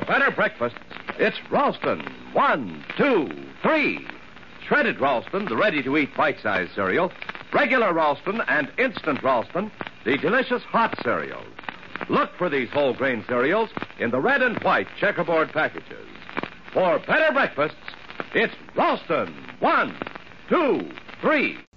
better breakfasts, it's Ralston. 1, 2, 3. Shredded Ralston, the ready-to-eat bite-sized cereal. Regular Ralston and Instant Ralston, the delicious hot cereals. Look for these whole grain cereals in the red and white checkerboard packages. For better breakfasts, it's Ralston. 1, 2, 3.